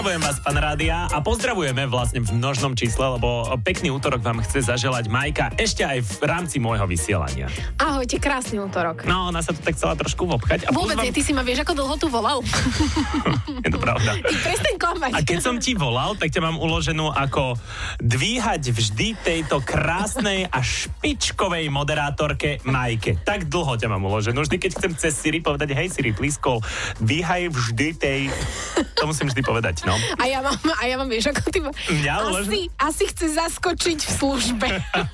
Pozdravujem vás, pán Rádia, a pozdravujeme vlastne v množnom čísle, lebo pekný útorok vám chce zaželať Majka ešte aj v rámci môjho vysielania. Ahojte, krásny útorok. No, ona sa tu tak chcela trošku vobchať. A vôbec nie, ty si ma vieš, ako dlho tu volal? Je to pravda. Ty prestaň klamať. A keď som ti volal, tak ťa mám uloženú ako dvíhať vždy tejto krásnej a špičkovej moderátorke Majke. Tak dlho ťa mám uloženú. Vždy, keď chcem cez Siri povedať, hej Siri, please call, dvíhaj vždy tej... To musím vždy povedať, no. A ja mám, vieš, ako ty... Asi chce zaskočiť v službe.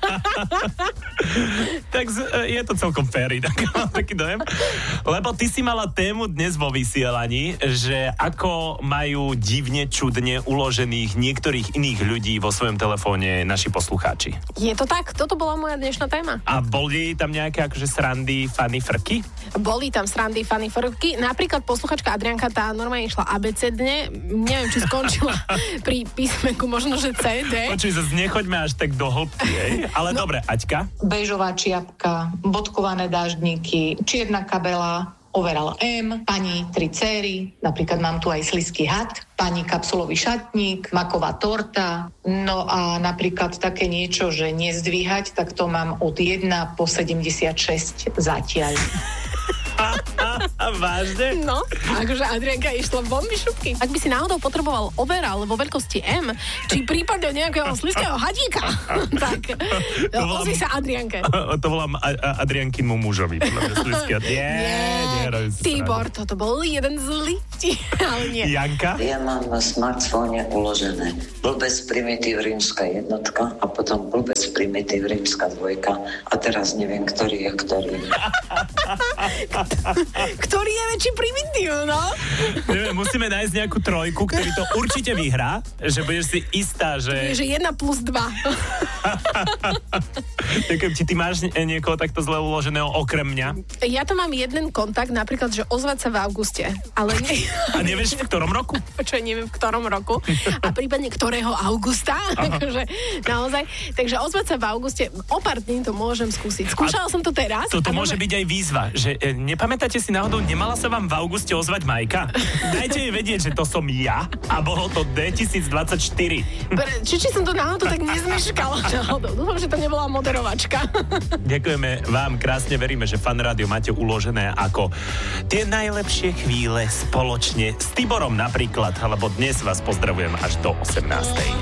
Tak je to celkom féry, taký dojem. Lebo ty si mala tému dnes vo vysielaní, že ako majú divne, čudne uložených niektorých iných ľudí vo svojom telefóne naši poslucháči. Je to tak? Toto bola moja dnešná téma. A boli tam nejaké akože srandy, funny frky? Boli tam srandy, funny frky. Napríklad posluchačka Adrianka, tá normálne išla abecedne. Neviem, či skončila pri písmenku, možno, že C, D. Počuj, zase nechoďme až tak do hĺbky, ale no. Dobre, Aťka? Bežová čiapka, bodkované dáždniky, čierna kabela, overall M, pani 3 céry, napríklad mám tu aj slizký had, pani kapsulový šatník, maková torta, no a napríklad také niečo, že nezdvíhať, tak to mám od 1 po 76 zatiaľ. Vážne? No, akože Adrianka išla bomby šupky. Ak by si náhodou potreboval overall vo veľkosti M, či prípadne nejakého slizkého hadíka, tak ozvi sa Adrianke. To volám Adriankinmu mužovi. Nie, Tibor, toto bol jeden zlý, ale nie. Janka? Ja mám na smartfóne uložené blbec primitív rímska jednotka a potom blbec primitív rímska dvojka a teraz neviem, ktorý je ktorý. Ktorý je väčší primitív, no? Neviem, musíme nájsť nejakú trojku, ktorý to určite vyhrá, že budeš si istá, že... Že 1 plus 2. Ďakujem ti, ty máš niekoho takto zle uloženého okrem mňa? Ja to mám jeden kontakt, napríklad, že ozvať sa v auguste, ale nie... A nevieš v ktorom roku? Čo neviem v ktorom roku a prípadne ktorého augusta, akože naozaj. Takže ozvať sa v auguste, o pár dní to môžem skúsiť. Skúšala som to teraz. Toto môže byť aj výzva, že nepamätáte si náhodou, nemala sa vám v auguste ozvať Majka? Dajte jej vedieť, že to som ja a bolo to 2024. Či som to náhodou tak nezmeškala náhodou. Dúfam, že to nebola moderovačka. Ďakujeme vám, krásne veríme, že Fan Rádio máte uložené ako tie najlepšie chvíle spoločne s Tiborom napríklad, alebo dnes vás pozdravujem až do 18.